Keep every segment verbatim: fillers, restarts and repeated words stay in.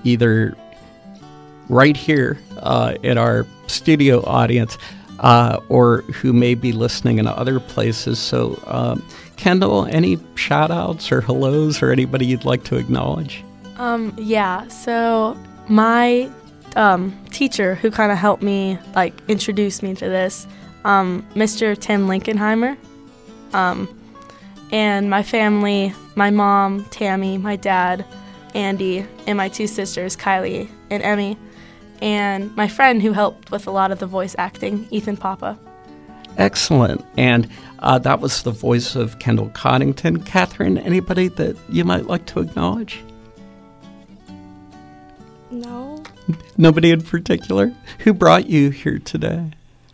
either right here uh, in our studio audience uh, or who may be listening in other places. So, um, Kendall, any shout-outs or hellos or anybody you'd like to acknowledge? Um, yeah, so my um, teacher who kind of helped me, like, introduce me to this, um, Mister Tim Linkenheimer, um, and my family, my mom, Tammy, my dad, Andy, and my two sisters, Kylie and Emmy, and my friend who helped with a lot of the voice acting, Ethan Papa. Excellent. And uh, that was the voice of Kendall Coddington. Catherine, anybody that you might like to acknowledge? No. Nobody in particular? Who brought you here today?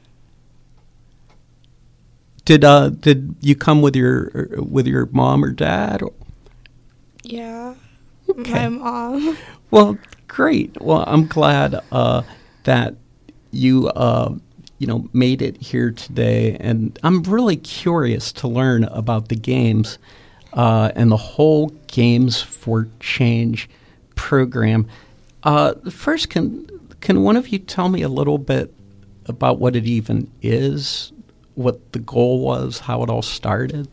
Did uh did you come with your with your mom or dad? Yeah. Okay. My mom. Well, great. Well, I'm glad uh, that you uh, you know made it here today, and I'm really curious to learn about the games uh, and the whole Games for Change program. Uh, first, can can one of you tell me a little bit about what it even is, what the goal was, how it all started?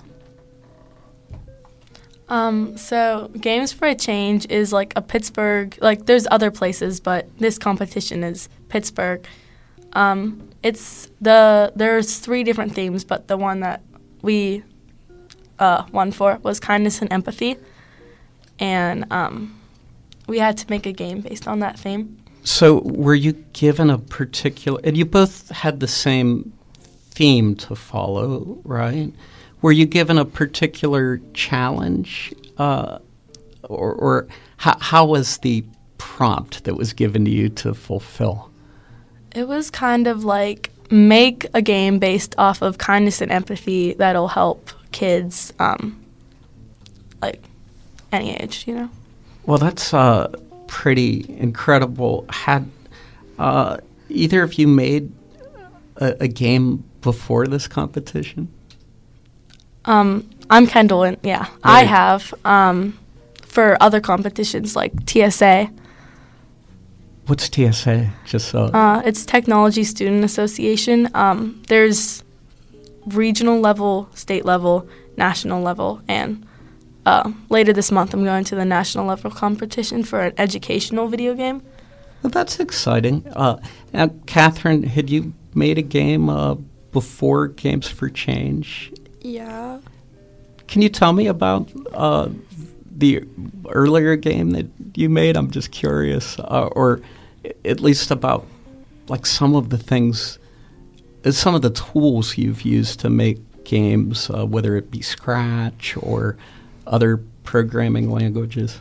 Um, so Games for a Change is like a Pittsburgh, like there's other places, but this competition is Pittsburgh. Um, it's the, there's three different themes, but the one that we uh, won for was kindness and empathy. And um, we had to make a game based on that theme. So were you given a particular, and you both had the same theme to follow, right? Were you given a particular challenge, uh, or, or how, how was the prompt that was given to you to fulfill? It was kind of like make a game based off of kindness and empathy that'll help kids, um, like any age, you know? Well, that's uh, pretty incredible. Had uh, either of you made a, a game before this competition? Um, I'm Kendall, and yeah, right. I have um, for other competitions like T S A. What's T S A? Just so. Uh, it's Technology Student Association. Um, there's regional level, state level, national level, and uh, later this month I'm going to the national level competition for an educational video game. Well, that's exciting. Uh, now, Catherine, had you made a game uh, before Games for Change? Yeah. Can you tell me about uh, the earlier game that you made? I'm just curious, uh, or at least about like some of the things, uh, some of the tools you've used to make games, uh, whether it be Scratch or other programming languages.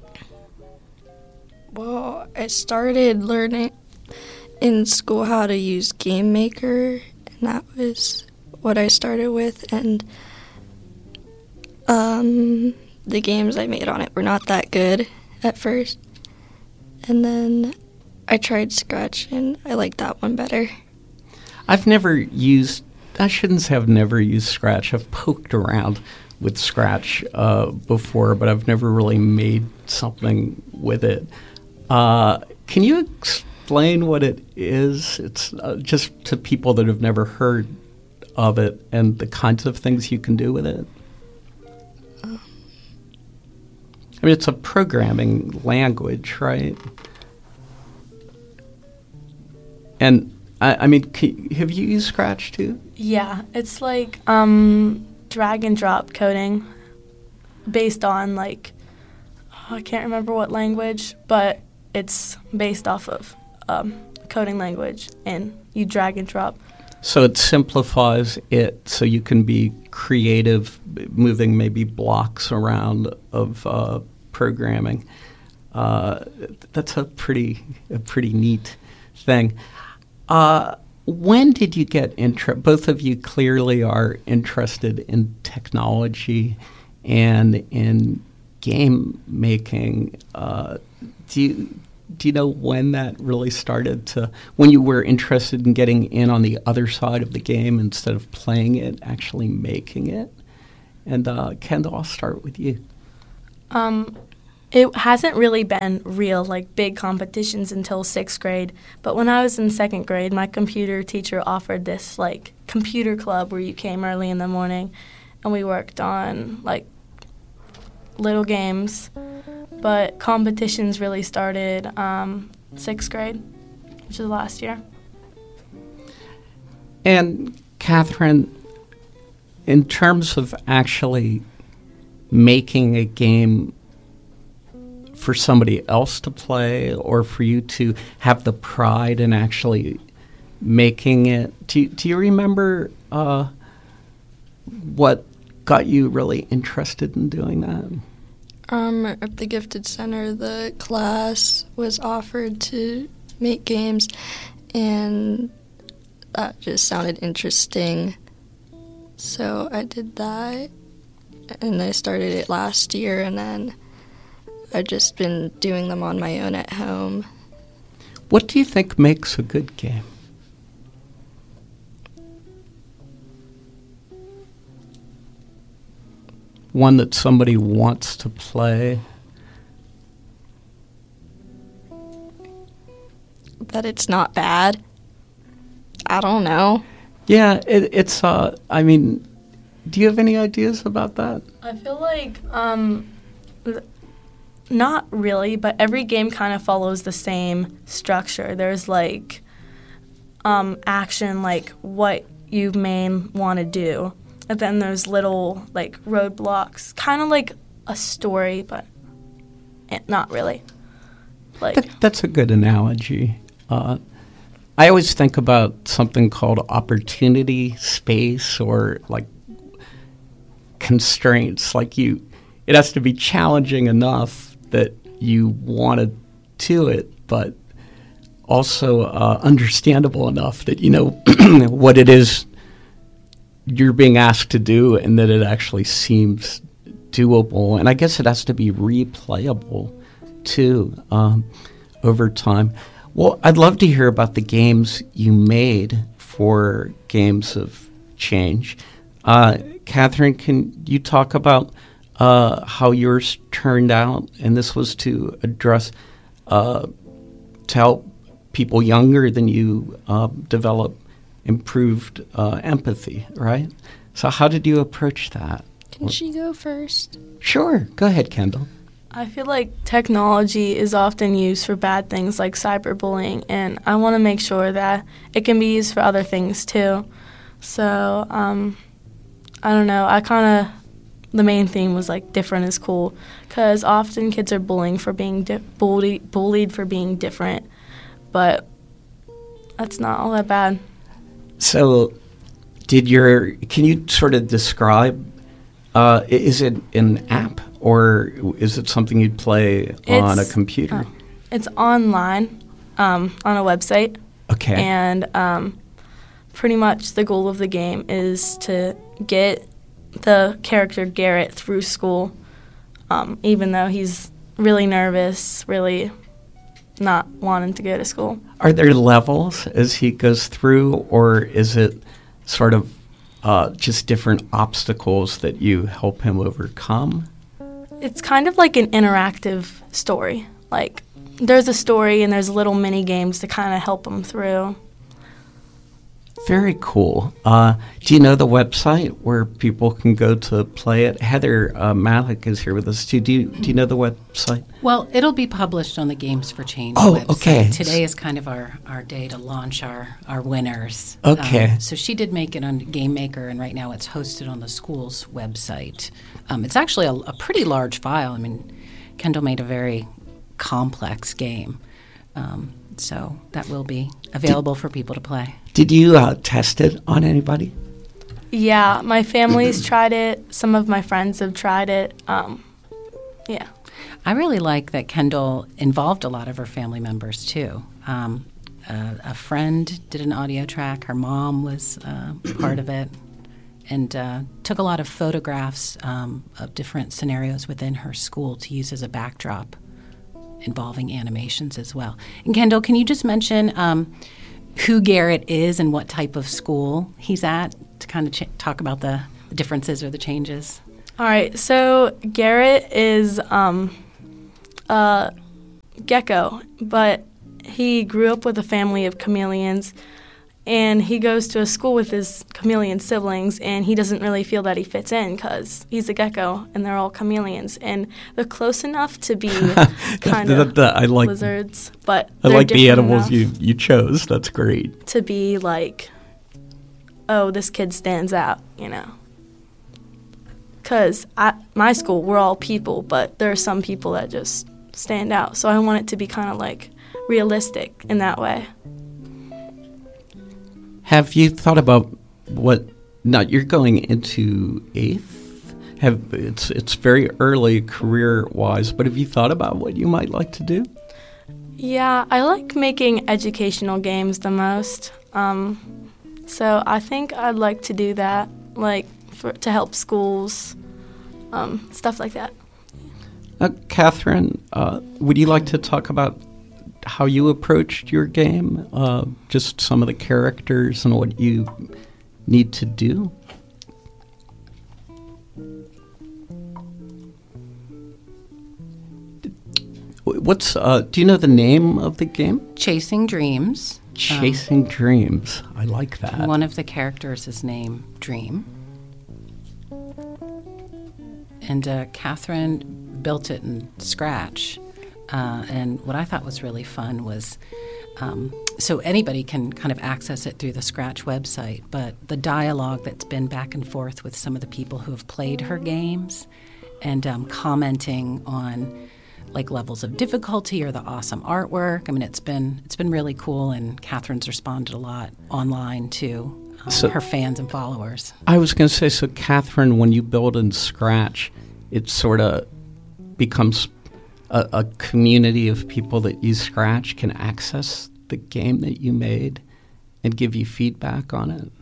Well, I started learning in school how to use Game Maker, and that was what I started with, and um, the games I made on it were not that good at first, and then I tried Scratch, and I liked that one better. I've never used, I shouldn't say I've never used Scratch. I've poked around with Scratch uh, before, but I've never really made something with it. Uh, can you explain what it is? It's uh, just to people that have never heard of it and the kinds of things you can do with it. I mean, it's a programming language, right? And I, I mean, can, have you used Scratch too? Yeah, it's like um, drag and drop coding based on like, oh, I can't remember what language, but it's based off of um, coding language, and you drag and drop. So it simplifies it so you can be creative, moving maybe blocks around of uh, programming. Uh, that's a pretty a pretty neat thing. Uh, when did you get interested? Both of you clearly are interested in technology and in game making. Uh, do you do you know when that really started to, when you were interested in getting in on the other side of the game instead of playing it, actually making it? And uh, Kendall, I'll start with you. Um, It hasn't really been real, like, big competitions until sixth grade. But when I was in second grade, my computer teacher offered this, like, computer club where you came early in the morning, and we worked on, like, little games. But competitions really started um, sixth grade, which was last year. And, Catherine, in terms of actually making a game for somebody else to play or for you to have the pride in actually making it, do you, do you remember uh, what got you really interested in doing that? Um, at the Gifted Center, the class was offered to make games, and that just sounded interesting. So I did that, and I started it last year, and then I've just been doing them on my own at home. What do you think makes a good game? One that somebody wants to play? That it's not bad. I don't know. Yeah, it, it's, uh, I mean, do you have any ideas about that? I feel like, um, not really, but every game kind of follows the same structure. There's, like, um, action, like what you may want to do. And then there's little, like, roadblocks, kind of like a story, but not really. Like that, that's a good analogy. Uh, I always think about something called opportunity space or, like, constraints. Like, you, it has to be challenging enough that you want to do it, but also uh, understandable enough that you know what it is you're being asked to do and that it actually seems doable. And I guess it has to be replayable, too, um, over time. Well, I'd love to hear about the games you made for Games of Change. Uh, Catherine, can you talk about uh, how yours turned out? And this was to address, uh, to help people younger than you uh, develop improved uh, empathy, right? So how did you approach that? Can she go first? Sure. Go ahead, Kendall. I feel like technology is often used for bad things like cyberbullying, and I want to make sure that it can be used for other things too. So, um, I don't know. I kind of, the main theme was like different is cool, because often kids are bullying for being di- bullied, bullied for being different, but that's not all that bad. So, did your, can you sort of describe, uh, is it an app? Or is it something you'd play It's, on a computer? Uh, it's online um, on a website. Okay. And um, pretty much the goal of the game is to get the character Garrett through school, um, even though he's really nervous, really not wanting to go to school. Are there levels as he goes through, or is it sort of uh, just different obstacles that you help him overcome? It's kind of like an interactive story. Like, there's a story and there's little mini games to kind of help them through. Very cool. Uh, do you know the website where people can go to play it? Heather uh, Malik is here with us too. Do you, do you know the website? Well, it'll be published on the Games for Change oh, website. Okay. Today is kind of our, our day to launch our, our winners. Okay. Um, so she did make it on Game Maker, and right now it's hosted on the school's website. Um, it's actually a, a pretty large file. I mean, Kendall made a very complex game. Um, so that will be available did, for people to play. Did you uh, test it on anybody? Yeah, my family's tried it. Some of my friends have tried it. Um, yeah. I really like that Kendall involved a lot of her family members, too. Um, uh, a friend did an audio track. Her mom was uh, part of it, and uh, took a lot of photographs um, of different scenarios within her school to use as a backdrop, involving animations as well. And Kendall, can you just mention um, who Garrett is and what type of school he's at to kind of ch- talk about the, the differences or the changes? All right, so Garrett is um, a gecko, but he grew up with a family of chameleons, and he goes to a school with his chameleon siblings, and he doesn't really feel that he fits in because he's a gecko and they're all chameleons, and they're close enough to be kind of I like, lizards, but I they're like the different animals enough you, you chose. That's great. to be like, oh, this kid stands out, you know. Because at my school, we're all people, but there are some people that just stand out. So I want it to be kind of like realistic in that way. Have you thought about what? Now you're going into eighth. Have it's it's very early career wise, but have you thought about what you might like to do? Yeah, I like making educational games the most. Um, so I think I'd like to do that, like for, to help schools, um, stuff like that. Uh, Catherine, uh, would you like to talk about how you approached your game? Uh, just some of the characters and what you need to do? What's uh, do you know the name of the game? Chasing Dreams. Chasing um, Dreams. I like that. One of the characters is named Dream. And uh, Catherine built it in Scratch. Uh, and what I thought was really fun was, um, so anybody can kind of access it through the Scratch website, but the dialogue that's been back and forth with some of the people who have played her games and um, commenting on like levels of difficulty or the awesome artwork. I mean, it's been it's been really cool, and Catherine's responded a lot online to um, so, her fans and followers. I was going to say, so Catherine, when you build in Scratch, it sort of becomes a, a community of people that use Scratch can access the game that you made and give you feedback on it.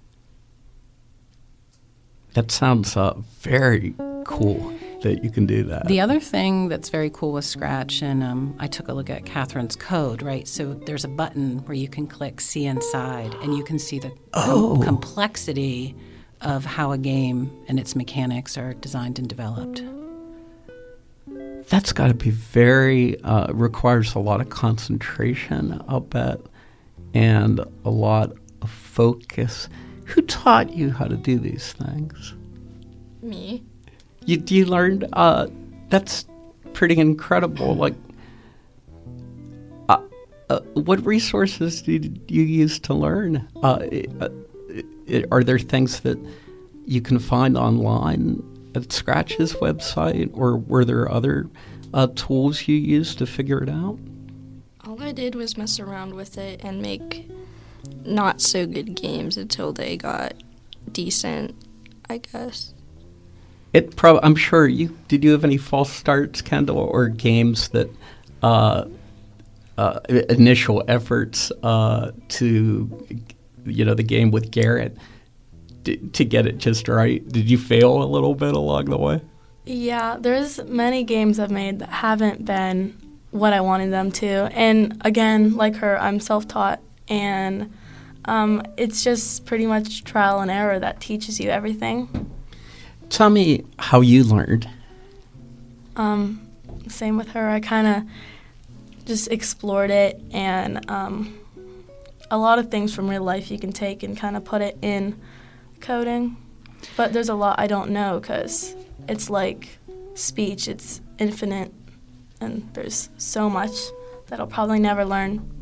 That sounds uh, very cool that you can do that. The other thing that's very cool with Scratch, and um, I took a look at Catherine's code, right? So there's a button where you can click See Inside, and you can see the oh. com- complexity of how a game and its mechanics are designed and developed. That's got to be very, uh, requires a lot of concentration, I'll bet, and a lot of focus. Who taught you how to do these things? Me. You you learned. Uh, that's pretty incredible. Like, uh, uh, what resources did you use to learn? Uh, uh, are there things that you can find online at Scratch's website, or were there other uh, tools you used to figure it out? All I did was mess around with it and make not so good games until they got decent, I guess. It prob- I'm sure you did. You have any false starts, Kendall, or games that uh, uh, initial efforts uh, to, you know, the game with Garrett d- to get it just right? Did you fail a little bit along the way? Yeah, there's many games I've made that haven't been what I wanted them to. And again, like her, I'm self-taught, and um, it's just pretty much trial and error that teaches you everything. Tell me how you learned. Um, same with her. I kind of just explored it, and um, a lot of things from real life you can take and kind of put it in coding. But there's a lot I don't know because it's like speech. It's infinite, and there's so much that I'll probably never learn.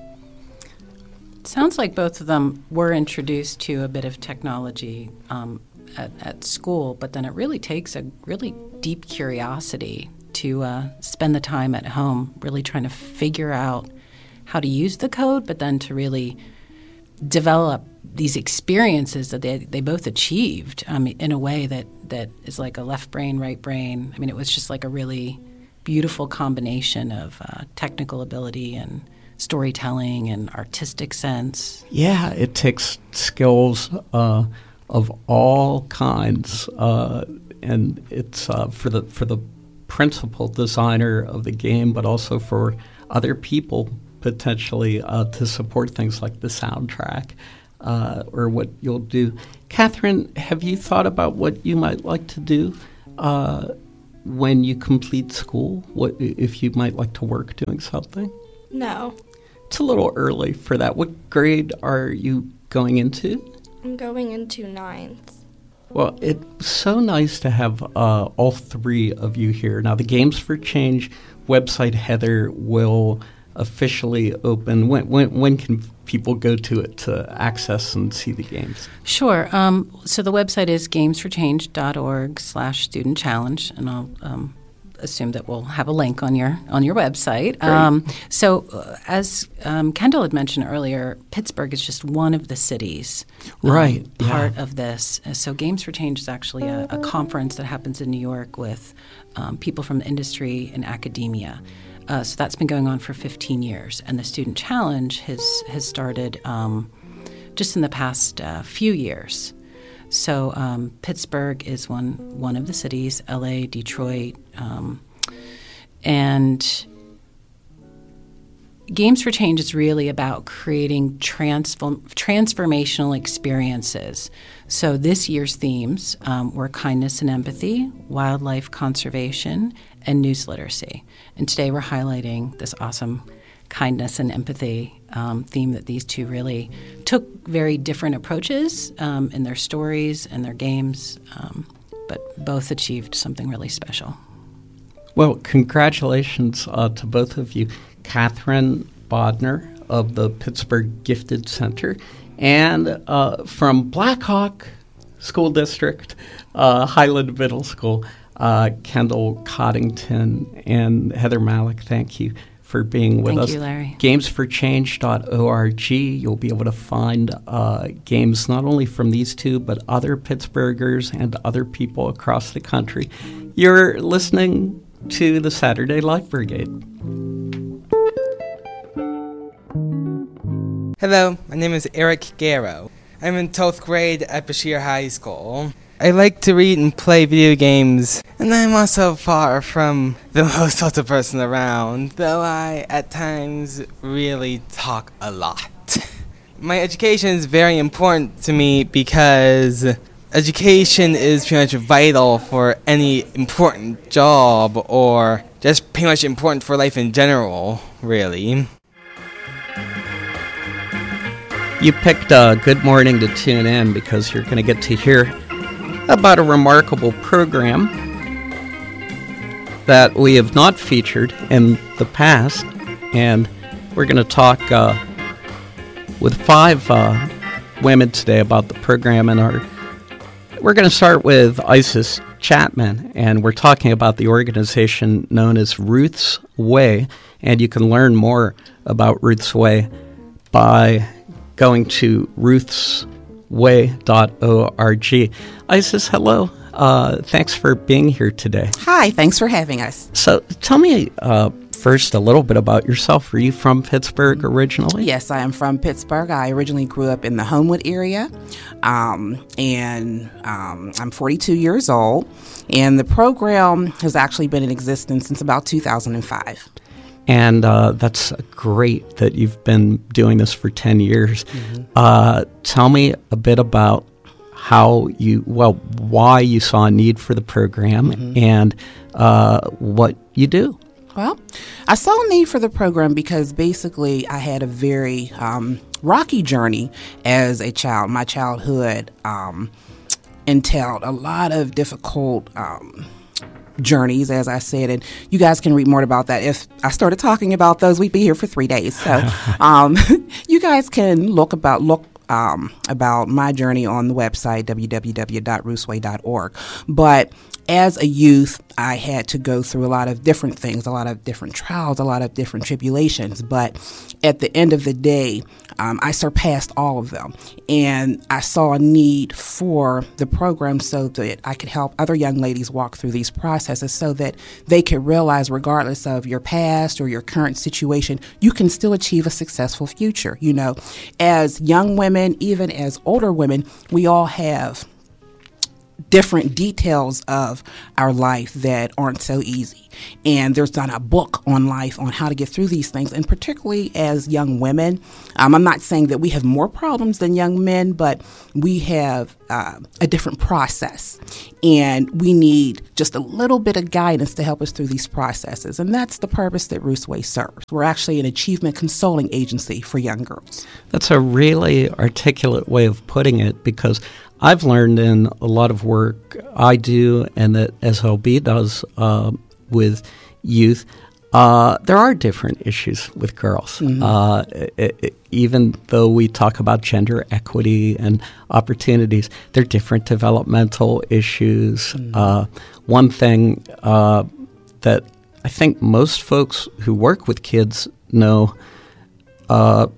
It sounds like both of them were introduced to a bit of technology um, At, at school, but then it really takes a really deep curiosity to uh, spend the time at home really trying to figure out how to use the code, but then to really develop these experiences that they they both achieved um, in a way that, that is like a left brain, right brain. I mean, it was just like a really beautiful combination of uh, technical ability and storytelling and artistic sense. Yeah, it takes skills uh, of all kinds, uh, and it's uh, for the for the principal designer of the game, but also for other people potentially uh, to support things like the soundtrack uh, or what you'll do. Catherine, have you thought about what you might like to do uh, when you complete school what if you might like to work doing something? No. It's a little early for that. What grade are you going into? I'm going into ninth. Well, it's so nice to have uh, all three of you here. Now, the Games for Change website, Heather, will officially open. When, when, when can people go to it to access and see the games? Sure. Um, so the website is gamesforchange.org slash student challenge, and I'll um, assume that we'll have a link on your on your website. Um, so uh, as um, Kendall had mentioned earlier, Pittsburgh is just one of the cities um, right. part yeah. of this. Uh, So Games for Change is actually a, a conference that happens in New York with um, people from the industry and academia. Uh, so that's been going on for fifteen years, and the Student Challenge has has started um, just in the past uh, few years. So um, Pittsburgh is one one of the cities, L A, Detroit, um, and Games for Change is really about creating transform, transformational experiences. So this year's themes um, were kindness and empathy, wildlife conservation, and news literacy. And today we're highlighting this awesome kindness and empathy um, theme that these two really took very different approaches um, in their stories and their games, um, but both achieved something really special. Well, congratulations uh, to both of you. Catherine Bodner of the Pittsburgh Gifted Center, and uh, from Blackhawk School District, uh, Highland Middle School, uh, Kendall Coddington and Heather Malik. Thank you for being with Thank us. you, Larry. games for change dot org. You'll be able to find uh, games not only from these two, but other Pittsburghers and other people across the country. You're listening to the Saturday Life Brigade. Hello, my name is Eric Garrow. I'm in twelfth grade at Bashir High School. I like to read and play video games, and I'm also far from the most social person around, though I, at times, really talk a lot. My education is very important to me because education is pretty much vital for any important job, or just pretty much important for life in general, really. You picked a good morning to tune in because you're going to get to hear about a remarkable program that we have not featured in the past, and we're going to talk uh, with five uh, women today about the program. And our we're going to start with Isis Chapman, and we're talking about the organization known as Ruth's Way, and you can learn more about Ruth's Way by going to ruths way dot org. Isis, hello. Uh, thanks for being here today. Hi, thanks for having us. So tell me uh, first a little bit about yourself. Are you from Pittsburgh originally? Yes, I am from Pittsburgh. I originally grew up in the Homewood area, um, and um, I'm forty-two years old, and the program has actually been in existence since about two thousand five. And uh, that's great that you've been doing this for ten years. Mm-hmm. Uh, tell me a bit about how you, well, why you saw a need for the program mm-hmm. and uh, what you do. Well, I saw a need for the program because basically I had a very um, rocky journey as a child. My childhood um, entailed a lot of difficult um journeys, as I said, and you guys can read more about that. If I started talking about those, we'd be here for three days. So um, you guys can look about look um, about my journey on the website, w w w dot ruths way dot org. But as a youth, I had to go through a lot of different things, a lot of different trials, a lot of different tribulations. But at the end of the day, um, I surpassed all of them. And I saw a need for the program so that I could help other young ladies walk through these processes so that they could realize, regardless of your past or your current situation, you can still achieve a successful future. You know, as young women, even as older women, we all have different details of our life that aren't so easy. And there's not a book on life on how to get through these things. And particularly as young women, um, I'm not saying that we have more problems than young men, but we have uh, a different process. And we need just a little bit of guidance to help us through these processes. And that's the purpose that Ruth's Way serves. We're actually an achievement consulting agency for young girls. That's a really articulate way of putting it, because I've learned in a lot of work I do and that S L B does uh, with youth, uh, there are different issues with girls. Mm-hmm. Uh, it, it, even though we talk about gender equity and opportunities, there are different developmental issues. Mm-hmm. Uh, one thing uh, that I think most folks who work with kids know, uh,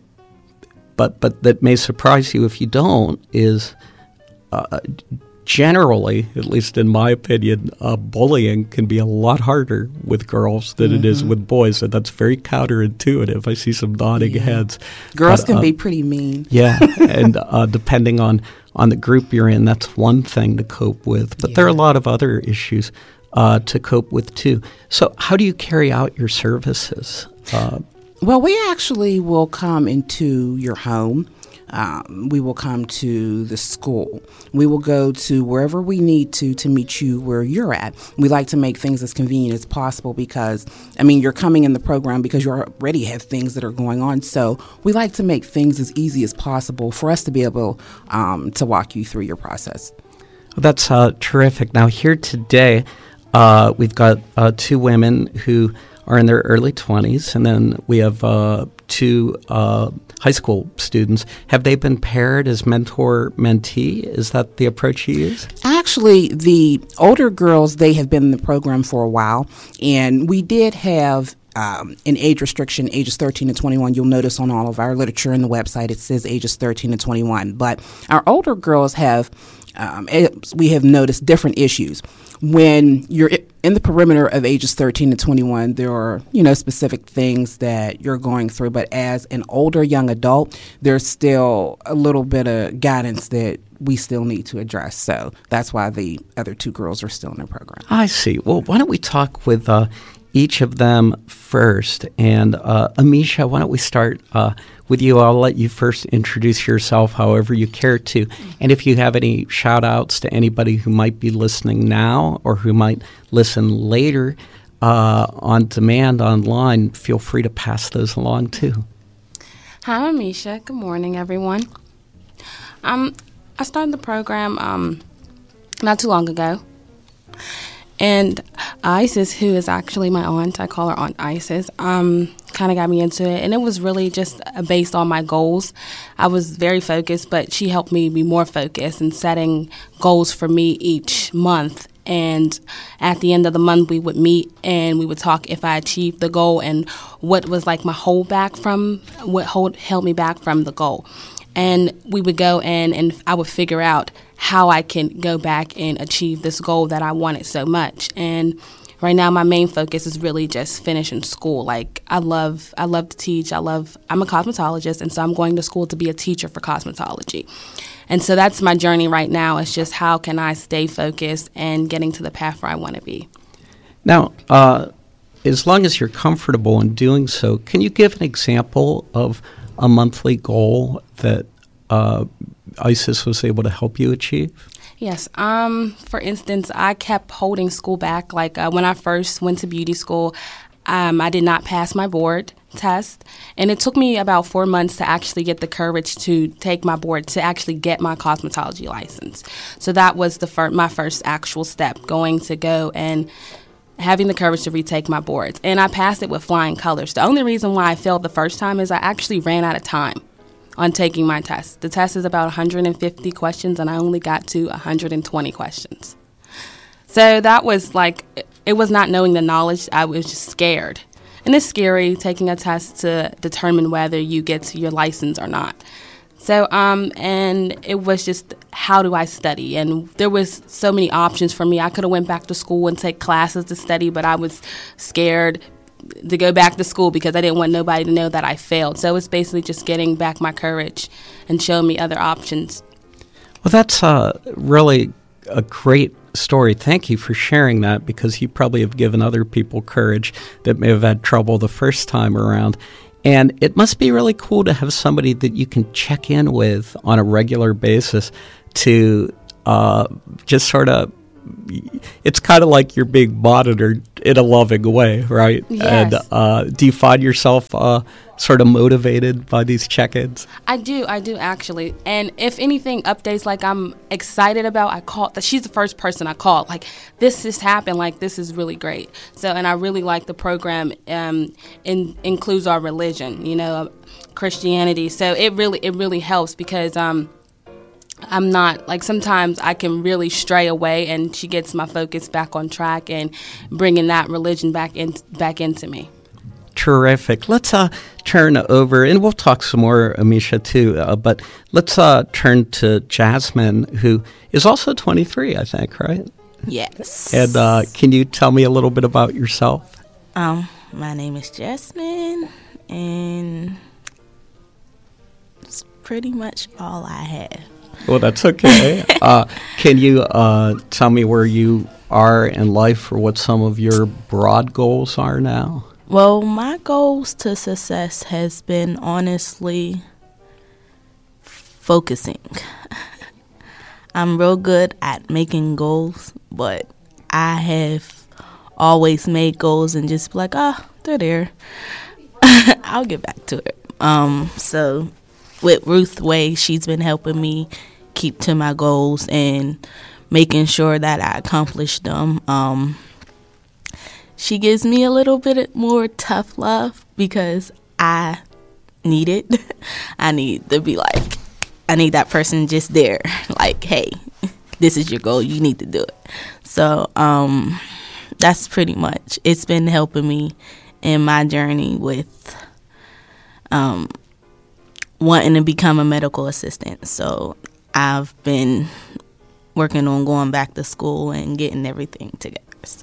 but but that may surprise you if you don't, is Uh, generally, at least in my opinion, uh, bullying can be a lot harder with girls than mm-hmm. it is with boys, and that's very counterintuitive. I see some nodding yeah. heads. Girls but, can uh, be pretty mean. Yeah, and uh, depending on, on the group you're in, that's one thing to cope with. But yeah. there are a lot of other issues uh, to cope with, too. So how do you carry out your services? Uh, well, we actually will come into your home. Um, we will come to the school. We will go to wherever we need to to meet you where you're at. We like to make things as convenient as possible because, I mean, you're coming in the program because you already have things that are going on. So we like to make things as easy as possible for us to be able um, to walk you through your process. Well, that's uh, terrific. Now, here today, uh, we've got uh, two women who are in their early twenties, and then we have uh, two uh, high school students. Have they been paired as mentor-mentee? Is that the approach you use? Actually, the older girls, they have been in the program for a while, and we did have um, an age restriction, ages thirteen to twenty-one. You'll notice on all of our literature and the website, it says ages thirteen to twenty-one. But our older girls have, um, we have noticed different issues. When you're in the perimeter of ages thirteen to twenty-one, there are, you know, specific things that you're going through. But as an older young adult, there's still a little bit of guidance that we still need to address. So that's why the other two girls are still in the program. I see. Well, why don't we talk with uh, each of them first? And uh, Amisha, why don't we start uh, with you? I'll let you first introduce yourself however you care to. And if you have any shout outs to anybody who might be listening now or who might listen later uh, on demand online, feel free to pass those along too. Hi, I'm Amisha. Good morning, everyone. Um, I started the program um, not too long ago. And Isis, who is actually my aunt, I call her Aunt Isis, um, kind of got me into it. And it was really just based on my goals. I was very focused, but she helped me be more focused in setting goals for me each month. And at the end of the month, we would meet and we would talk if I achieved the goal and what was like my holdback from, what hold, held me back from the goal. And we would go in and I would figure out how I can go back and achieve this goal that I wanted so much. And right now my main focus is really just finishing school. Like I love I love to teach. I love I'm a cosmetologist, and so I'm going to school to be a teacher for cosmetology. And so that's my journey right now. It's just how can I stay focused and getting to the path where I want to be. Now, uh, as long as you're comfortable in doing so, can you give an example of a monthly goal that uh, Isis was able to help you achieve? Yes. Um, for instance, I kept holding school back. Like uh, when I first went to beauty school, um, I did not pass my board test. And it took me about four months to actually get the courage to take my board, to actually get my cosmetology license. So that was the fir- my first actual step, going to go and having the courage to retake my boards. And I passed it with flying colors. The only reason why I failed the first time is I actually ran out of time on taking my test. The test is about one hundred fifty questions, and I only got to one hundred twenty questions. So that was like, it was not knowing the knowledge. I was just scared. And it's scary taking a test to determine whether you get to your license or not. So, um, and it was just, how do I study? And there was so many options for me. I could have went back to school and take classes to study, but I was scared to go back to school because I didn't want nobody to know that I failed. So it's basically just getting back my courage and showing me other options. Well, that's uh, really a great story. Thank you for sharing that, because you probably have given other people courage that may have had trouble the first time around. And it must be really cool to have somebody that you can check in with on a regular basis to uh, just sort of, it's kind of like you're being monitored in a loving way, right? Yes. And uh, do you find yourself uh, sort of motivated by these check-ins? I do, I do actually. And if anything, updates like I'm excited about, I call. She's the first person I call. Like, this just happened. Like, this is really great. So, and I really like the program. Um, in, includes our religion, you know, Christianity. So it really, it really helps because um. I'm not, like, sometimes I can really stray away, and she gets my focus back on track and bringing that religion back in, back into me. Terrific. Let's uh, turn over, and we'll talk some more, Amisha, too, uh, but let's uh, turn to Jasmine, who is also twenty-three, I think, right? Yes. And uh, can you tell me a little bit about yourself? Um, my name is Jasmine, and it's pretty much all I have. Well, that's okay. uh, can you uh, tell me where you are in life, or what some of your broad goals are now? Well, my goals to success has been honestly focusing. I'm real good at making goals, but I have always made goals and just be like, oh, they're there. I'll get back to it. Um, so with Ruth Way, she's been helping me keep to my goals and making sure that I accomplish them. Um, she gives me a little bit more tough love because I need it. I need to be like, I need that person just there. Like, hey, this is your goal. You need to do it. So um, that's pretty much. It's been helping me in my journey with um, wanting to become a medical assistant. So I've been working on going back to school and getting everything together. So,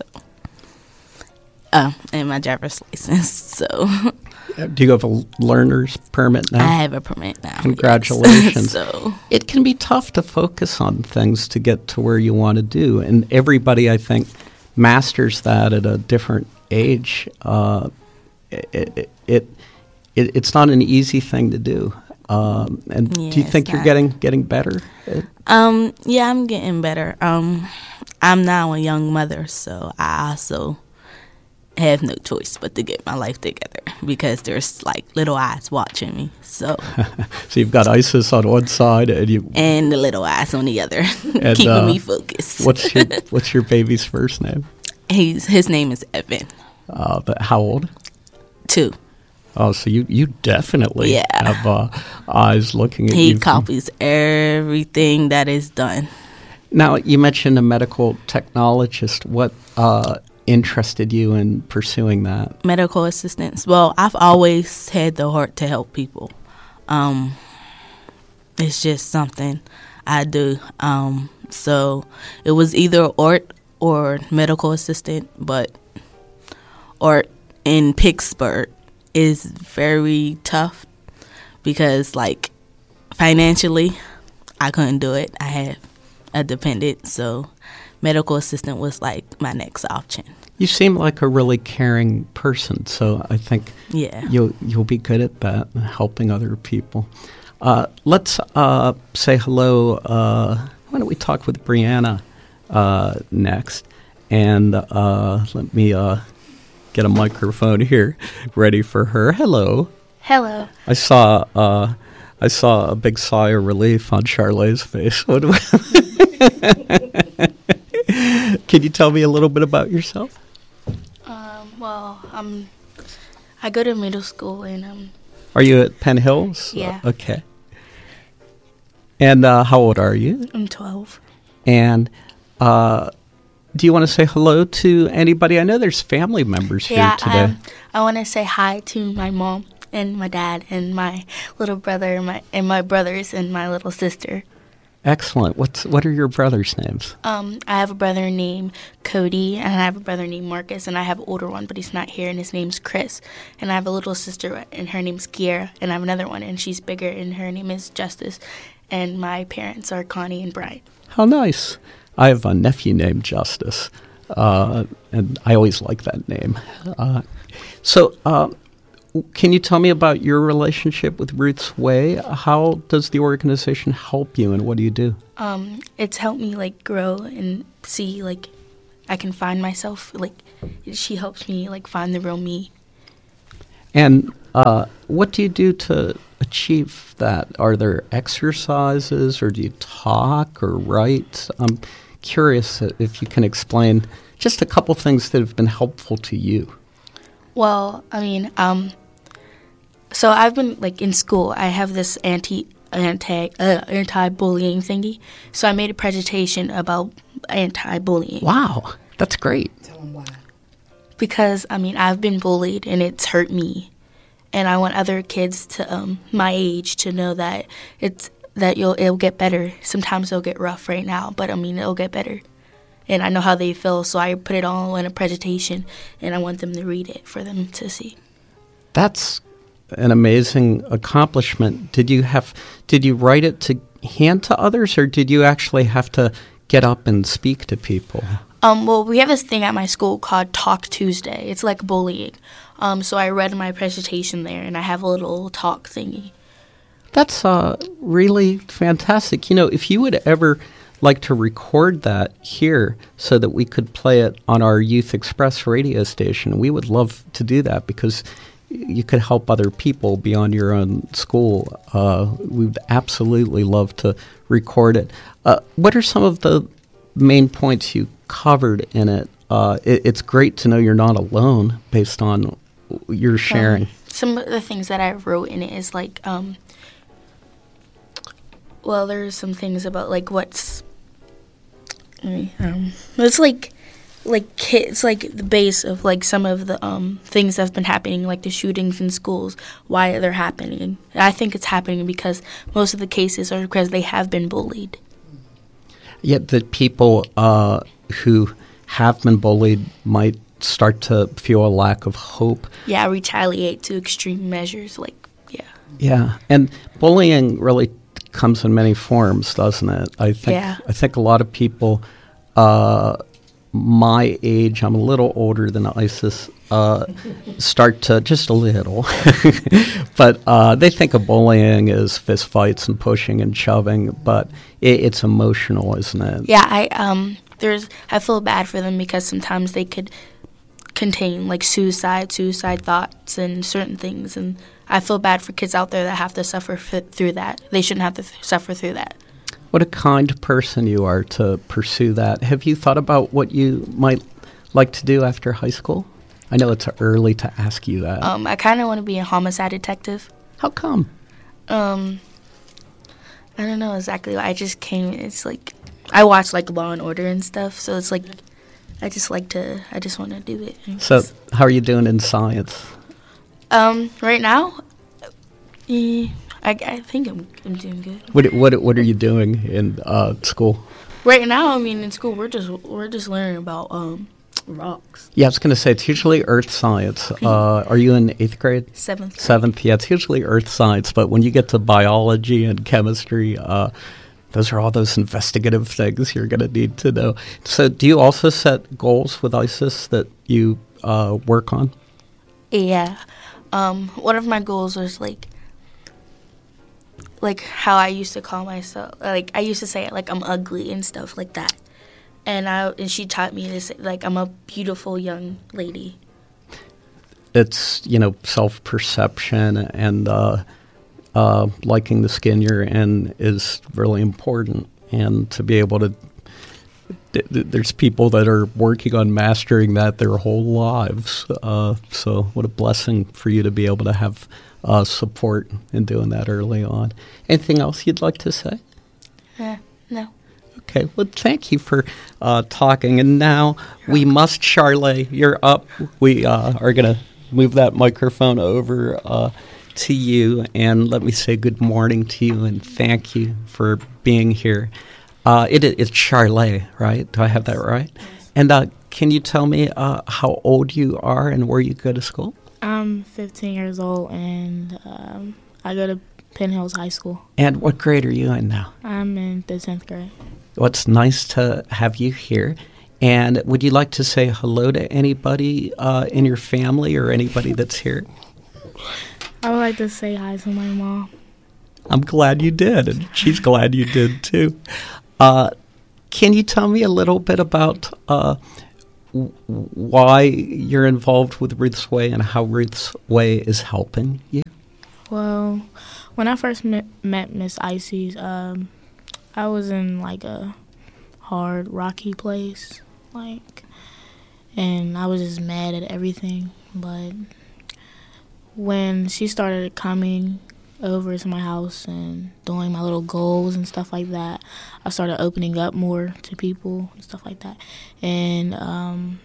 uh, and my driver's license. So, do you have a learner's permit now? I have a permit now. Congratulations. Yes. So it can be tough to focus on things to get to where you want to do, and everybody, I think, masters that at a different age. Uh, it, it, it, it it's not an easy thing to do. Um, and yeah, do you think you're getting getting better? Um, yeah, I'm getting better. Um, I'm now a young mother, so I also have no choice but to get my life together because there's like little eyes watching me. So, so you've got ISIS on one side, and you and the little eyes on the other, and, keeping uh, me focused. what's your What's your baby's first name? He's his name is Evan. Uh, but how old? Two. Oh, so you, you definitely yeah. have uh, eyes looking at he you. He copies everything that is done. Now, you mentioned a medical technologist. What uh, interested you in pursuing that? Medical assistance. Well, I've always had the heart to help people. Um, it's just something I do. Um, so it was either art or medical assistant, but art in Pittsburgh is very tough because, like, financially, I couldn't do it. I had a dependent, so medical assistant was, like, my next option. You seem like a really caring person, so I think yeah. you'll, you'll be good at that, helping other people. Uh, let's uh, say hello. Uh, why don't we talk with Brianna uh, next? And uh, let me... Uh, get a microphone here ready for her. Hello. Hello. I saw uh, I saw a big sigh of relief on Charlay's face. What do I Can you tell me a little bit about yourself? Um, well, um, I go to middle school and um. Are you at Penn Hills? Yeah. Uh, okay. And uh, how old are you? I'm twelve. And uh. Do you want to say hello to anybody? I know there's family members yeah, here today. Um, I want to say hi to my mom and my dad and my little brother and my, and my brothers and my little sister. Excellent. What's What are your brothers' names? Um, I have a brother named Cody, and I have a brother named Marcus, and I have an older one, but he's not here, and his name's Chris. And I have a little sister, and her name's Kiera, and I have another one, and she's bigger, and her name is Justice. And my parents are Connie and Brian. How nice. I have a nephew named Justice, uh, and I always like that name. Uh, so, uh, can you tell me about your relationship with Ruth's Way? How does the organization help you, and what do you do? Um, it's helped me like grow and see like I can find myself. Like she helps me like find the real me. And uh, what do you do to achieve that? Are there exercises, or do you talk or write? I'm curious if you can explain just a couple things that have been helpful to you. Well, I mean, um, so I've been like in school. I have this anti anti uh, anti-bullying thingy. So I made a presentation about anti-bullying. Wow, that's great. Tell them why. Because I mean, I've been bullied and it's hurt me, and I want other kids to um, my age to know that it's that you'll it'll get better. Sometimes it'll get rough right now, but I mean it'll get better. And I know how they feel, so I put it all in a presentation, and I want them to read it for them to see. That's an amazing accomplishment. Did you have? Did you write it to hand to others, or did you actually have to get up and speak to people? Um, well, we have this thing at my school called Talk Tuesday. It's like bullying. Um, so I read my presentation there, and I have a little talk thingy. That's uh, really fantastic. You know, if you would ever like to record that here so that we could play it on our Youth Express radio station, we would love to do that, because you could help other people beyond your own school. Uh, we would absolutely love to record it. Uh, what are some of the main points you covered in it? Uh, it it's great to know you're not alone based on your sharing. Um, some of the things that I wrote in it is like, um, well, there's some things about like what's, um, it's like, like it's like the base of like some of the um things that's been happening, like the shootings in schools, why they're happening. And I think it's happening because most of the cases are because they have been bullied. Yet that people uh, who have been bullied might start to feel a lack of hope. Yeah, retaliate to extreme measures, like, yeah. Yeah, and bullying really comes in many forms, doesn't it? I think Yeah. I think a lot of people uh, my age, I'm a little older than Isis, uh, start to, just a little, but uh, they think of bullying as fist fights and pushing and shoving, but it, it's emotional, isn't it? Yeah, I um, there's I feel bad for them because sometimes they could contain like suicide, suicide thoughts, and certain things, and I feel bad for kids out there that have to suffer f- through that. They shouldn't have to th- suffer through that. What a kind person you are to pursue that. Have you thought about what you might like to do after high school? I know it's early to ask you that. Um, I kind of want to be a homicide detective. How come? Um, I don't know exactly. I just came. It's like I watch like Law and Order and stuff, so it's like I just like to. I just want to do it. So, how are you doing in science? Um, right now, eh, I, I think I'm I'm doing good. What what what are you doing in uh, school? Right now, I mean, in school we're just we're just learning about um rocks. Yeah, I was going to say it's usually earth science. Uh, are you in eighth grade? Seventh. Grade. Seventh. Yeah, it's usually earth science, but when you get to biology and chemistry, uh, those are all those investigative things you're going to need to know. So, do you also set goals with Isis that you uh, work on? Yeah. Um, one of my goals was like, like how I used to call myself. Like I used to say it like I'm ugly and stuff like that. And I and she taught me to say like I'm a beautiful young lady. It's, you know, self-perception and uh, uh, liking the skin you're in is really important. And to be able to, th- th- there's people that are working on mastering that their whole lives. Uh, so what a blessing for you to be able to have uh, support in doing that early on. Anything else you'd like to say? Uh, no. Okay, well, thank you for uh, talking. And now we must, Charlotte, you're up. We uh, are going to move that microphone over uh, to you. And let me say good morning to you and thank you for being here. Uh, it, it's Charlotte, right? Do I have that right? Yes. And uh, can you tell me uh, how old you are and where you go to school? I'm fifteen years old, and um, I go to Penn Hills High School. And what grade are you in now? I'm in the tenth grade. Well, it's nice to have you here. And would you like to say hello to anybody uh, in your family or anybody that's here? I would like to say hi to my mom. I'm glad you did, and she's glad you did too. Uh, can you tell me a little bit about uh, w- why you're involved with Ruth's Way and how Ruth's Way is helping you? Well, when I first met, met Miss Icy's, um, I was in like a hard, rocky place, like, and I was just mad at everything. But when she started coming over to my house and doing my little goals and stuff like that, I started opening up more to people and stuff like that. And um,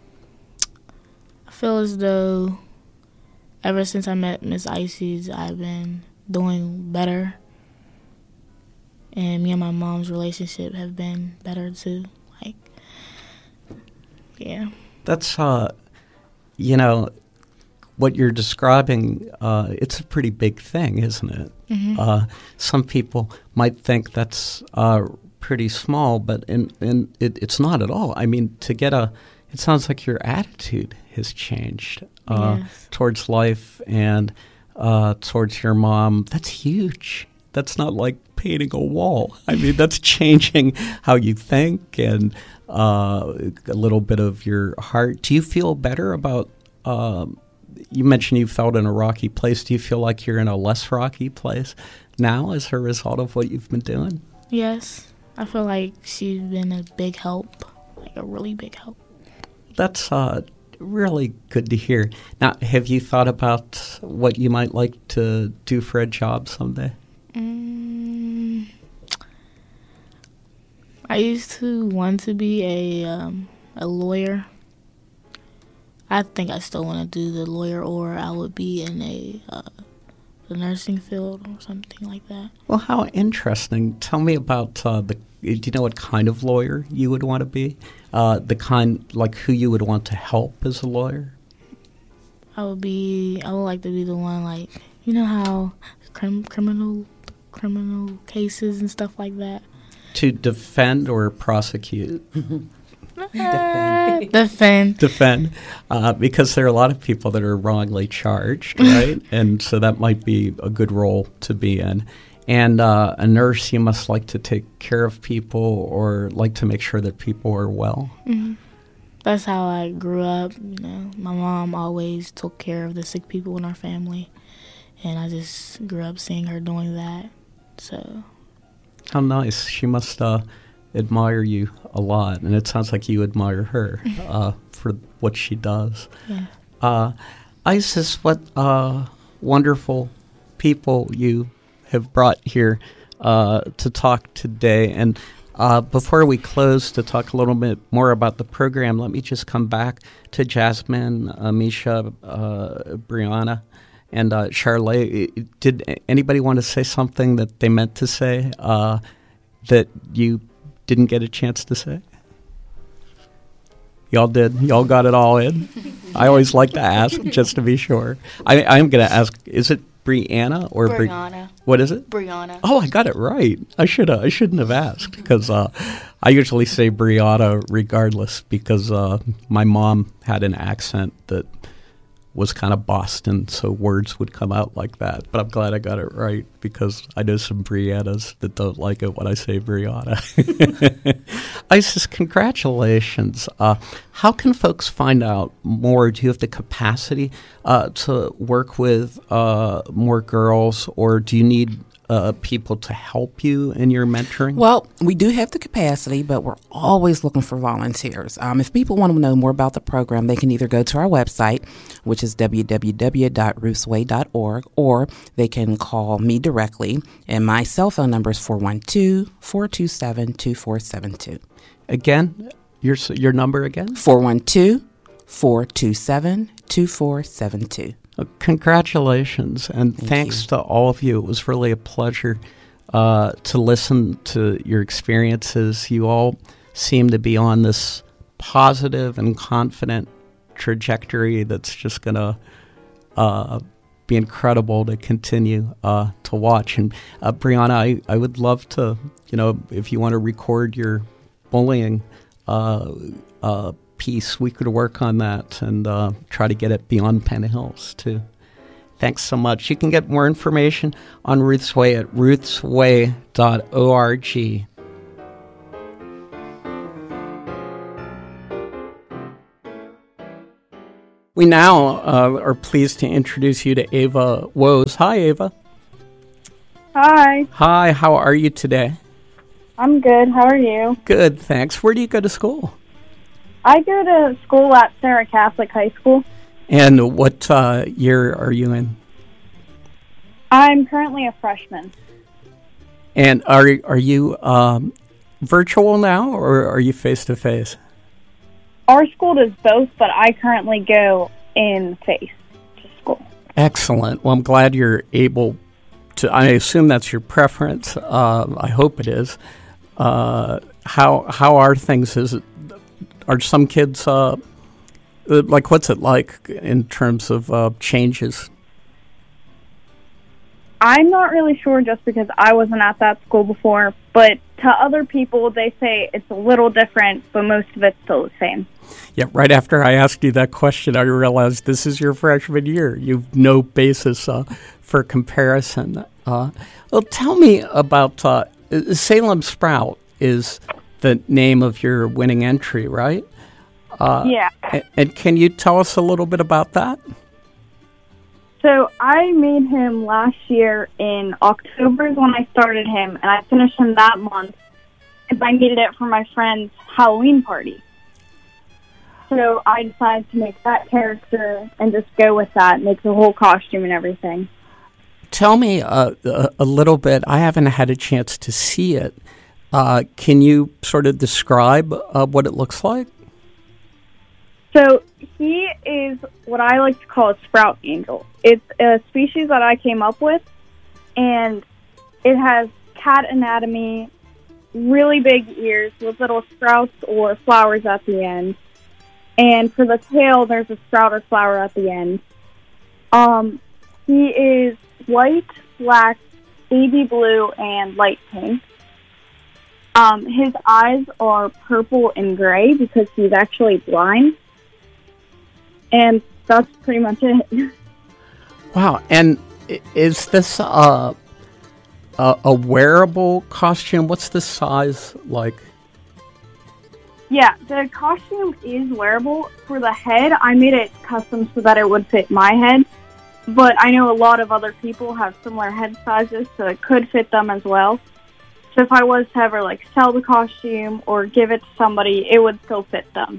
I feel as though ever since I met Miss Icy's, I've been doing better. And me and my mom's relationship have been better too. Like, yeah. That's, uh, you know, what you're describing, uh, it's a pretty big thing, isn't it? Mm-hmm. Uh, some people might think that's uh, pretty small, but in, in it, it's not at all. I mean, to get a, it sounds like your attitude has changed uh, Yes. towards life and uh, towards your mom. That's huge. That's not like painting a wall. I mean, that's changing how you think and uh, a little bit of your heart. Do you feel better about um, you mentioned you felt in a rocky place. Do you feel like you're in a less rocky place now as a result of what you've been doing? Yes. I feel like she's been a big help, like a really big help. That's uh, really good to hear. Now, have you thought about what you might like to do for a job someday? Mm, I used to want to be a um, a lawyer. I think I still want to do the lawyer, or I would be in a uh, the nursing field or something like that. Well, how interesting. Tell me about uh, the, do you know what kind of lawyer you would want to be? Uh, the kind, like who you would want to help as a lawyer? I would be, I would like to be the one, like, you know how crim- criminal criminal cases and stuff like that. To defend or prosecute? Defend. Defend. Defend. Uh, because there are a lot of people that are wrongly charged, right? And so that might be a good role to be in. And uh, a nurse, you must like to take care of people or like to make sure that people are well. Mm-hmm. That's how I grew up. You know, my mom always took care of the sick people in our family, and I just grew up seeing her doing that. So, how nice. She must uh, admire you a lot, and it sounds like you admire her uh, for what she does. Yeah. Uh, Isis, what uh, wonderful people you have brought here uh, to talk today. And uh, before we close, to talk a little bit more about the program, let me just come back to Jasmine, Amisha, uh, Brianna, and uh, Charlotte. Did anybody want to say something that they meant to say uh, that you didn't get a chance to say? Y'all did. Y'all got it all in. I always like to ask just to be sure. I, I'm going to ask, is it Brianna or Brianna? Bri- what is it? Brianna. Oh, I got it right. I should I shouldn't have asked because uh, I usually say Brianna regardless because uh, my mom had an accent that was kind of Boston, so words would come out like that. But I'm glad I got it right because I know some Briannas that don't like it when I say Brianna. Isis, congratulations. Uh, how can folks find out more? Do you have the capacity uh, to work with uh, more girls, or do you need uh, people to help you in your mentoring? Well, we do have the capacity, but we're always looking for volunteers. Um, if people want to know more about the program, they can either go to our website, which is w w w dot ruths way dot org, or they can call me directly, and my cell phone number is four one two, four two seven, two four seven two. Again, your your number again? four one two, four two seven, two four seven two. Uh, congratulations, and Thank thanks you. to all of you. It was really a pleasure uh, to listen to your experiences. You all seem to be on this positive and confident trajectory that's just going to uh, be incredible to continue uh, to watch. And uh, Brianna, I, I would love to, you know, if you want to record your bullying uh, uh, piece, we could work on that and uh, try to get it beyond Penn Hills too. Thanks so much. You can get more information on Ruth's Way at ruths way dot org. We now uh, are pleased to introduce you to Ava Woes. Hi, Ava. Hi. Hi, how are you today? I'm good. How are you? Good, thanks. Where do you go to school? I go to school at Sarah Catholic High School. And what uh, year are you in? I'm currently a freshman. And are are you um, virtual now, or are you face-to-face? Our school does both, but I currently go in face to school. Excellent. Well, I'm glad you're able to. I assume that's your preference. Uh, I hope it is. Uh, how how are things? Is it, are some kids uh, like? What's it like in terms of uh, changes? I'm not really sure, just because I wasn't at that school before. But to other people, they say it's a little different, but most of it's still the same. Yeah, right after I asked you that question, I realized this is your freshman year. You've no basis uh, for comparison. Uh, well, tell me about uh, Salem Sprout is the name of your winning entry, right? Uh, yeah. And, and can you tell us a little bit about that? So I made him last year in October is when I started him, and I finished him that month because I needed it for my friend's Halloween party. So I decided to make that character and just go with that, make the whole costume and everything. Tell me uh, a, a little bit. I haven't had a chance to see it. Uh, can you sort of describe uh, what it looks like? So he is what I like to call a sprout angel. It's a species that I came up with, and it has cat anatomy, really big ears with little sprouts or flowers at the end. And for the tail, there's a sprout or flower at the end. Um, he is white, black, baby blue, and light pink. Um, his eyes are purple and gray because he's actually blind. And that's pretty much it. Wow. And is this uh, a, a wearable costume? What's the size like? Yeah, the costume is wearable. For the head, I made it custom so that it would fit my head. But I know a lot of other people have similar head sizes, so it could fit them as well. So if I was to ever like sell the costume or give it to somebody, it would still fit them.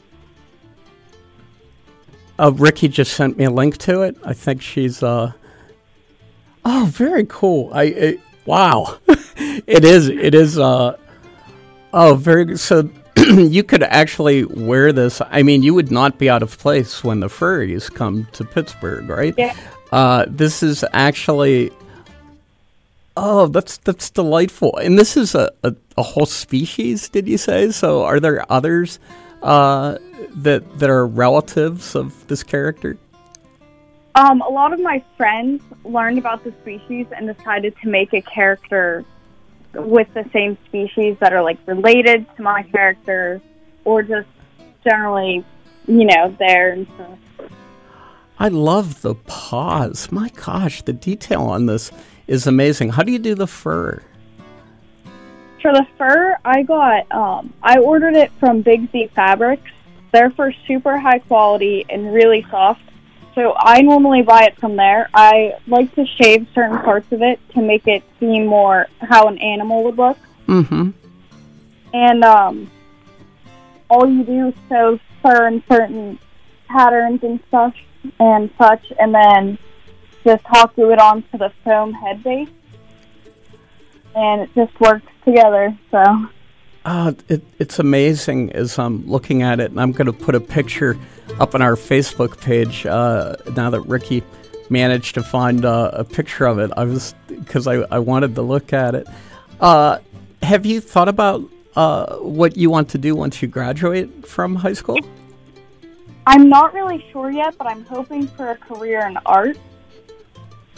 Uh, Ricky just sent me a link to it. I think she's. Uh... Oh, very cool! I it, wow, it is. It is. Uh... Oh, very good. So you could actually wear this. I mean, you would not be out of place when the furries come to Pittsburgh, right? Yeah. Uh, this is actually. Oh, that's that's delightful. And this is a, a, a whole species, did you say? So are there others uh, that that are relatives of this character? Um, a lot of my friends learned about the species and decided to make a character with the same species that are like related to my character, or just generally, you know, there and stuff. I love the paws. My gosh, the detail on this is amazing. How do you do the fur? For the fur, I got, um, I ordered it from Big Z Fabrics. They're for super high quality and really soft. So I normally buy it from there. I like to shave certain parts of it to make it seem more how an animal would look. Mm-hmm. And um, all you do is sew fur in certain patterns and stuff and such, and then just hot glue it onto the foam head base, and it just works together. So, uh, it, it's amazing as I'm looking at it, and I'm going to put a picture up on our Facebook page uh, now that Ricky managed to find uh, a picture of it. I was because I, I wanted to look at it. Uh, have you thought about uh, what you want to do once you graduate from high school? I'm not really sure yet, but I'm hoping for a career in art.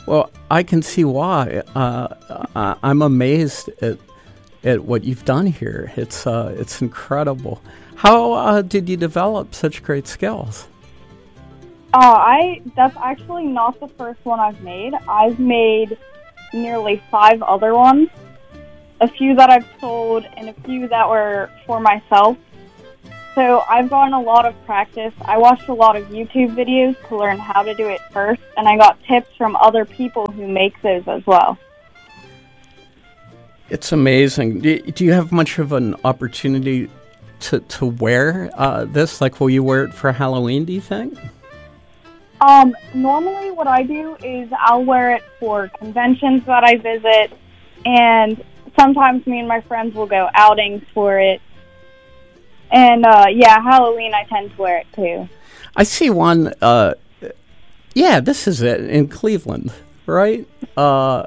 Well, I can see why. Uh, I, I'm amazed at at what you've done here. It's uh, it's incredible. How uh, did you develop such great skills? Uh, I that's actually not the first one I've made. I've made nearly five other ones. A few that I've sold and a few that were for myself. So I've gotten a lot of practice. I watched a lot of YouTube videos to learn how to do it first, and I got tips from other people who make those as well. It's amazing. Do, do you have much of an opportunity to, to wear uh, this? Like, will you wear it for Halloween, do you think? Um, normally what I do is I'll wear it for conventions that I visit, and sometimes me and my friends will go outings for it. And, uh, yeah, Halloween I tend to wear it, too. I see one, uh, yeah, this is it, in Cleveland, right? Uh,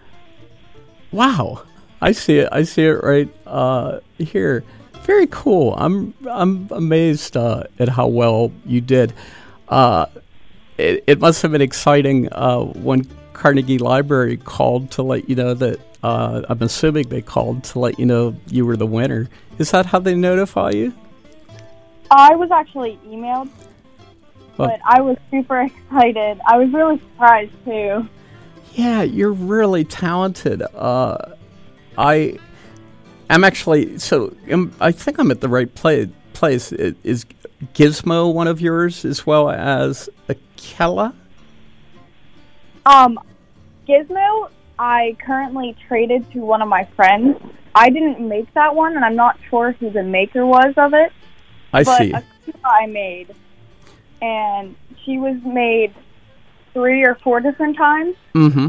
wow. I see it, I see it right uh, here. Very cool. I'm I'm amazed uh, at how well you did. Uh, it, it must have been exciting uh, when Carnegie Library called to let you know that, uh, I'm assuming they called to let you know you were the winner. Is that how they notify you? I was actually emailed, well, but I was super excited. I was really surprised, too. Yeah, you're really talented. Uh, I am actually, so um, I think I'm at the right play, place. Is Gizmo one of yours as well as Akela? Um, Gizmo, I currently traded to one of my friends. I didn't make that one, and I'm not sure who the maker was of it. I but see. Akela I made, and she was made three or four different times. Mm-hmm.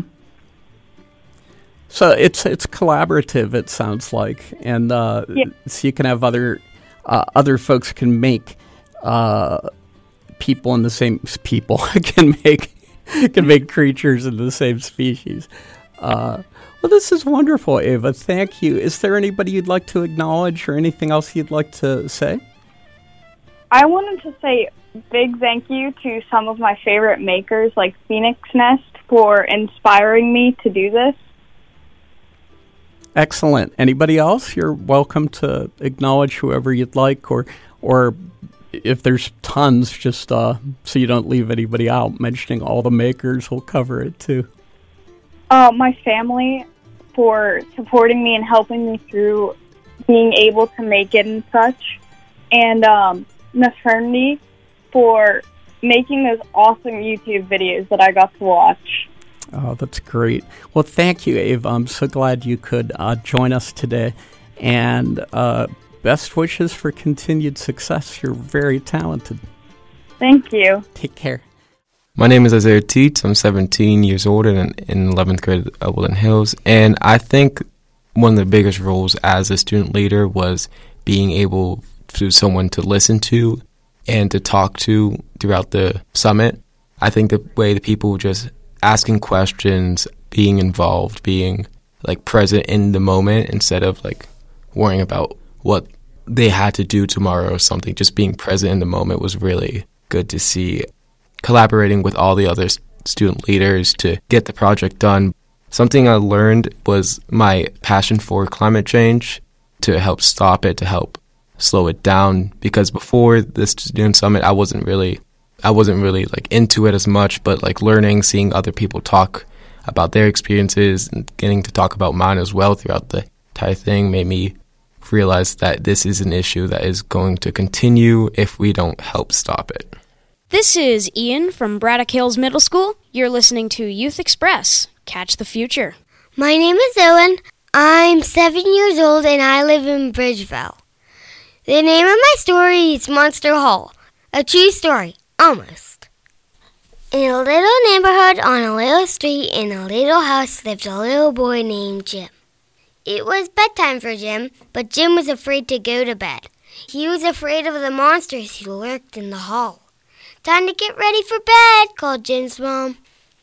So it's it's collaborative, it sounds like, and uh, yeah. so you can have other uh, other folks can make uh, people in the same people can make can make creatures in the same species. Uh, well, this is wonderful, Ava. Thank you. Is there anybody you'd like to acknowledge or anything else you'd like to say? I wanted to say big thank you to some of my favorite makers like Phoenix Nest for inspiring me to do this. Excellent. Anybody else? You're welcome to acknowledge whoever you'd like, or or if there's tons, just uh, so you don't leave anybody out, mentioning all the makers will cover it too. Uh, my family for supporting me and helping me through being able to make it and such, and um, Maternity for making those awesome YouTube videos that I got to watch. Oh, that's great. Well, thank you, Ava. I'm so glad you could uh, join us today. And uh, best wishes for continued success. You're very talented. Thank you. Take care. My name is Isaiah Teets. I'm seventeen years old and in eleventh grade at Woodland Hills. And I think one of the biggest roles as a student leader was being able to someone to listen to and to talk to throughout the summit. I think the way the people just asking questions, being involved, being like present in the moment instead of like worrying about what they had to do tomorrow or something, just being present in the moment was really good to see. Collaborating with all the other student leaders to get the project done. Something I learned was my passion for climate change, to help stop it, to help slow it down, because before the student summit I wasn't really I wasn't really like into it as much, but like learning, seeing other people talk about their experiences and getting to talk about mine as well throughout the entire thing made me realize that this is an issue that is going to continue if we don't help stop it. This is Ian from Braddock Hills Middle School. You're listening to Youth Express. Catch the future. My name is Owen. I'm seven years old and I live in Bridgeville. The name of my story is Monster Hall. A true story. Almost. In a little neighborhood on a little street in a little house lived a little boy named Jim. It was bedtime for Jim, but Jim was afraid to go to bed. He was afraid of the monsters who lurked in the hall. Time to get ready for bed, called Jim's mom.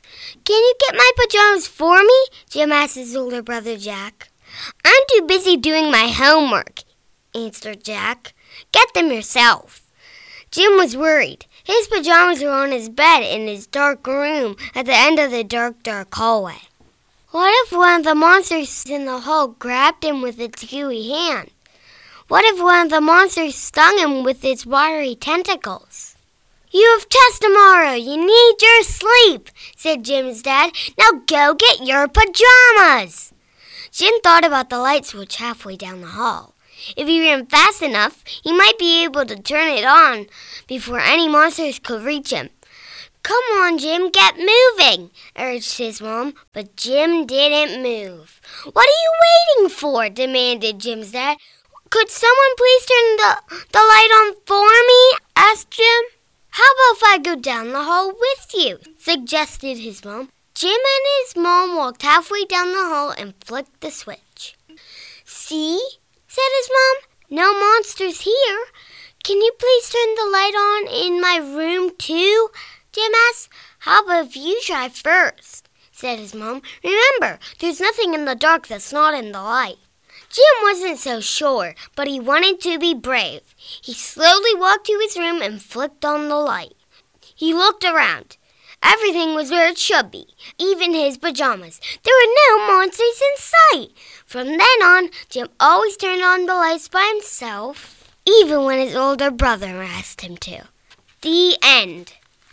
Can you get my pajamas for me? Jim asked his older brother Jack. I'm too busy doing my homework, answered Jack. Get them yourself. Jim was worried. His pajamas were on his bed in his dark room at the end of the dark, dark hallway. What if one of the monsters in the hall grabbed him with its gooey hand? What if one of the monsters stung him with its wiry tentacles? You have test tomorrow. You need your sleep, said Jim's dad. Now go get your pajamas. Jim thought about the light switch halfway down the hall. If he ran fast enough, he might be able to turn it on before any monsters could reach him. Come on, Jim, get moving, urged his mom, but Jim didn't move. What are you waiting for? Demanded Jim's dad. Could someone please turn the, the light on for me? Asked Jim. How about if I go down the hall with you? Suggested his mom. Jim and his mom walked halfway down the hall and flicked the switch. See? Said his mom. No monsters here. Can you please turn the light on in my room too? Jim asked. How about if you try first? Said his mom. Remember, there's nothing in the dark that's not in the light. Jim wasn't so sure, but he wanted to be brave. He slowly walked to his room and flicked on the light. He looked around. Everything was where it should be, even his pajamas. There were no monsters in sight. From then on, Jim always turned on the lights by himself, even when his older brother asked him to. The end.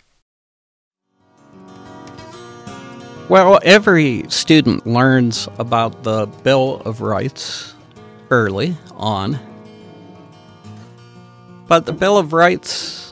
Well, every student learns about the Bill of Rights early on, but the Bill of Rights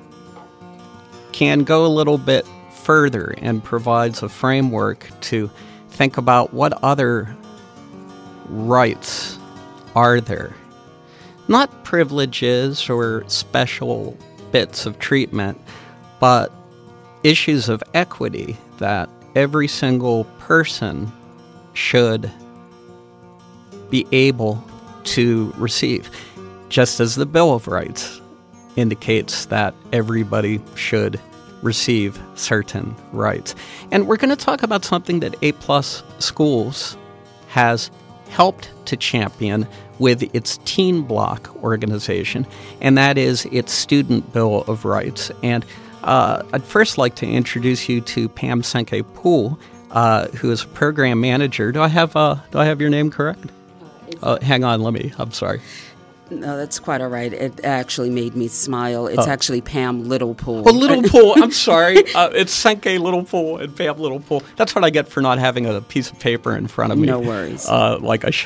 can go a little bit further and provides a framework to think about what other rights are there. Not privileges or special bits of treatment, but issues of equity that every single person should be able to receive, just as the Bill of Rights indicates that everybody should receive certain rights. And we're going to talk about something that A Plus Schools has helped to champion with its Teen Block organization, and that is its Student Bill of Rights. And Uh, I'd first like to introduce you to Pam Senke-Poole, uh, who is a program manager. Do I have uh, do I have your name correct? Uh, hang on, let me. I'm sorry. No, that's quite all right. It actually made me smile. It's oh. actually Pam Littlepool. Oh, Littlepool. I'm sorry. Uh, it's Senke Littlepool and Pam Littlepool. That's what I get for not having a piece of paper in front of me. No worries. Uh, like I should.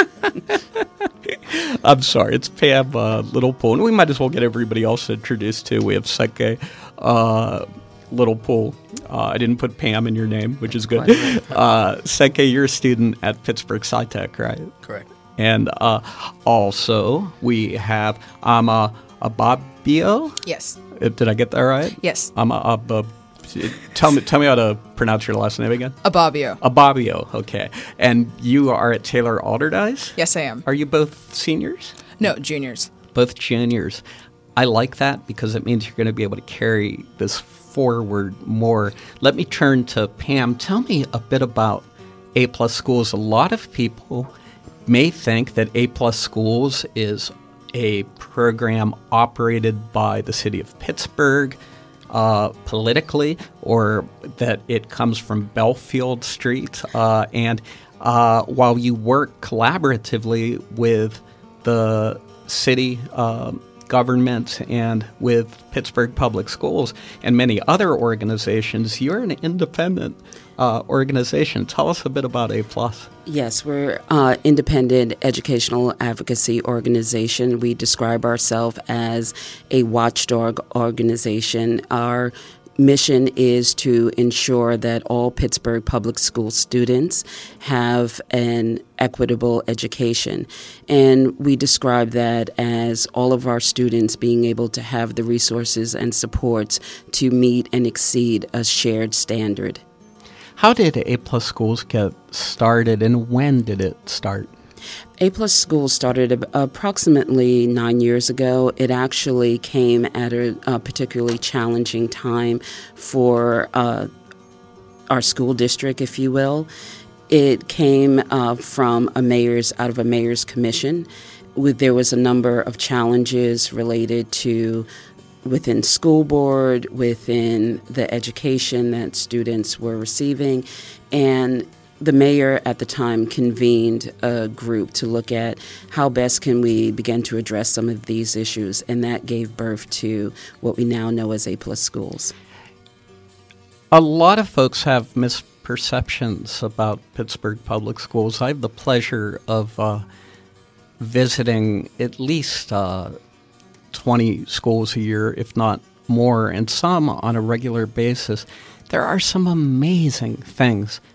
I'm sorry. It's Pam uh, Littlepool. And we might as well get everybody else introduced too. We have Senke uh, Littlepool. Uh, I didn't put Pam in your name, which is good. Uh, Senke, you're a student at Pittsburgh SciTech, right? Correct. And uh, also, we have Ama Ababio. Yes. Uh, did I get that right? Yes. Ama Abab. Tell me, tell me how to pronounce your last name again. Ababio. Ababio. Okay. And you are at Taylor Alderdice? Yes, I am. Are you both seniors? No, juniors. Both juniors. I like that because it means you're going to be able to carry this forward more. Let me turn to Pam. Tell me a bit about A Plus Schools. A lot of people may think that A Plus Schools is a program operated by the city of Pittsburgh uh, politically, or that it comes from Belfield Street. Uh, and uh, while you work collaboratively with the city uh, government and with Pittsburgh Public Schools and many other organizations, you're an independent Uh, organization. Tell us a bit about A Plus. Yes, we're uh, independent educational advocacy organization. We describe ourselves as a watchdog organization. Our mission is to ensure that all Pittsburgh Public School students have an equitable education. And we describe that as all of our students being able to have the resources and supports to meet and exceed a shared standard. How did A Plus Schools get started, and when did it start? A Plus Schools started ab- approximately nine years ago. It actually came at a, a particularly challenging time for uh, our school district, if you will. It came uh, from a mayor's, out of a mayor's commission. With, there was a number of challenges related to within school board, within the education that students were receiving, and the mayor at the time convened a group to look at how best can we begin to address some of these issues, and that gave birth to what we now know as A-plus schools. A lot of folks have misperceptions about Pittsburgh Public Schools. I have the pleasure of uh, visiting at least uh, twenty schools a year, if not more, and some on a regular basis. There are some amazing things